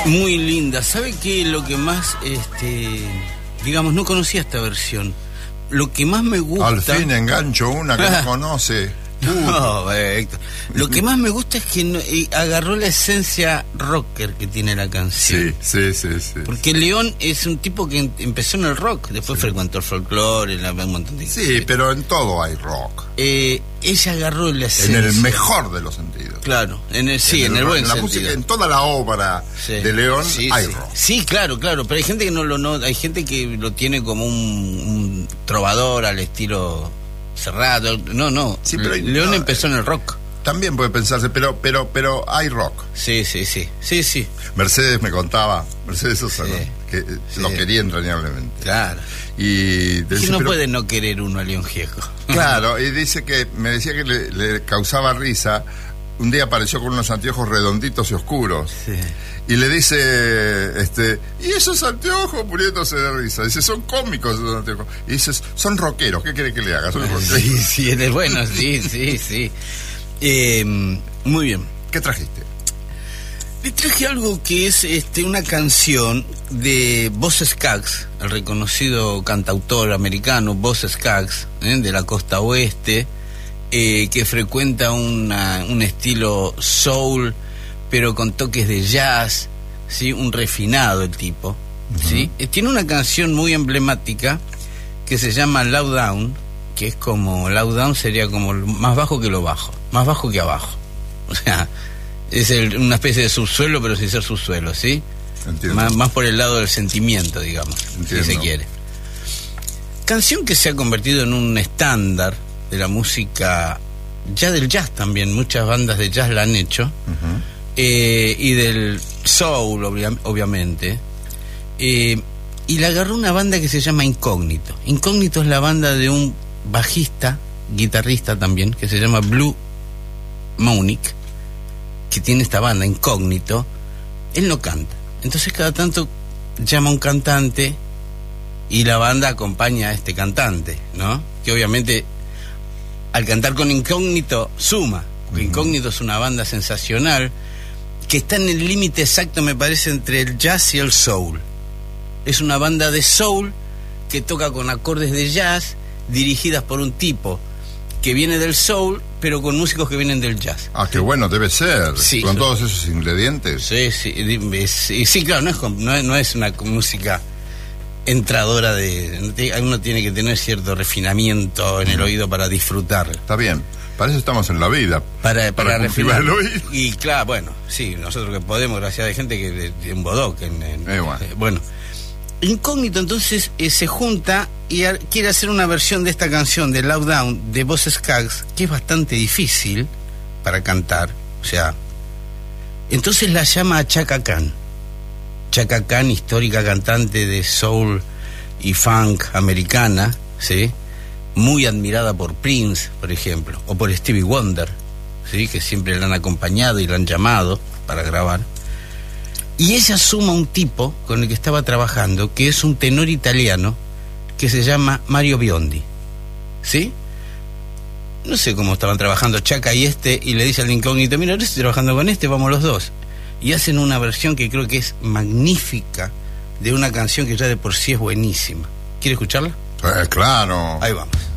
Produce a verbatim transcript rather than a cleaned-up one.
Muy linda. ¿Sabe qué? Lo que más, este, digamos, no conocía esta versión. Lo que más me gusta... Al fin engancho una que no conoce. No, Héctor. Lo que más me gusta es que no, eh, agarró la esencia rocker que tiene la canción. Sí, sí, sí, sí. Porque León es un tipo que em- empezó en el rock, después sí. frecuentó el folclore, la, un montón de Sí, cosas. pero en todo hay rock. Eh, ella agarró la esencia. En el mejor de los sentidos. Claro, en el sí, en, en el, el buen en la sentido. Música, en toda la obra sí. de León sí, hay sí. rock. Sí, claro, claro, pero hay gente que no lo no, hay gente que lo tiene como un, un trovador al estilo Cerrado. No, no. Sí, pero hay, León no, empezó en el rock. También puede pensarse, pero pero pero hay rock. Sí, sí, sí. Sí, sí. Mercedes me contaba, Mercedes Sosa, sí, ¿no? que sí. lo quería entrañablemente. Claro. Y que no pero, puede no querer uno a León Gieco. Claro, y dice que me decía que le, le causaba risa. Un día apareció con unos anteojos redonditos y oscuros. Sí. Y le dice, este, ¿y esos anteojos? Muriéndose de risa. Dice, son cómicos esos anteojos. Y dice, son rockeros, ¿qué quiere que le haga? Son rockeros. Sí, sí, es bueno, sí, sí, sí. Eh, muy bien. ¿Qué trajiste? Le traje algo que es este una canción de Boz Scaggs, el reconocido cantautor americano Boz Scaggs, ¿eh? de la costa oeste. Eh, que frecuenta una, un estilo soul, pero con toques de jazz, ¿sí? Un refinado el tipo, uh-huh. ¿sí? Eh, tiene una canción muy emblemática que se llama Low Down, que es como, Low Down sería como más bajo que lo bajo, más bajo que abajo. O sea, es el, una especie de subsuelo, pero sin ser subsuelo, ¿sí? Más, más por el lado del sentimiento, digamos, Entiendo. si se quiere. Canción que se ha convertido en un estándar de la música, ya del jazz también, muchas bandas de jazz la han hecho, uh-huh. eh, y del soul, obvia, obviamente, eh, y la agarró una banda que se llama Incógnito. Incógnito es la banda de un bajista, guitarrista también, que se llama Blue Monique, que tiene esta banda, Incógnito. Él no canta, entonces cada tanto llama a un cantante y la banda acompaña a este cantante, ¿no? Que obviamente al cantar con Incógnito suma, porque uh-huh. Incógnito es una banda sensacional que está en el límite exacto, me parece, entre el jazz y el soul. Es una banda de soul que toca con acordes de jazz, dirigidas por un tipo que viene del soul, pero con músicos que vienen del jazz. Ah, qué bueno, debe ser, sí, con sí. todos esos ingredientes. Sí, sí, sí, sí claro, no es, no es, no es una música entradora de... Uno tiene que tener cierto refinamiento en el oído para disfrutar. Está bien, para eso estamos en la vida. Para, para, para refinar el oído. Y claro, bueno, sí, nosotros que podemos, gracias a gente que en Bodoc, en, en, eh, bueno. Eh, bueno. Incógnito entonces eh, se junta y a, quiere hacer una versión de esta canción de Low Down de Boz Scaggs, que es bastante difícil para cantar, o sea, entonces la llama a Chaka Khan. Chaka Khan, histórica cantante de soul y funk americana, ¿sí? Muy admirada por Prince, por ejemplo, o por Stevie Wonder, ¿sí? Que siempre la han acompañado y la han llamado para grabar. Y ella suma un tipo con el que estaba trabajando, que es un tenor italiano, que se llama Mario Biondi, ¿sí? No sé cómo estaban trabajando Chaka y este, y le dice al Incógnito, mira, yo estoy trabajando con este, vamos los dos. Y hacen una versión que creo que es magnífica de una canción que ya de por sí es buenísima. ¿Quiere escucharla? Eh, claro. Ahí vamos.